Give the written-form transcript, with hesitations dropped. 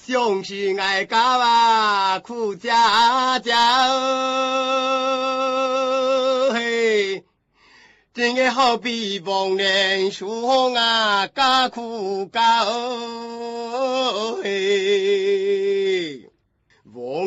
相是爱家啊，苦家家嘿，真个好比忘年树啊，家苦家嘿。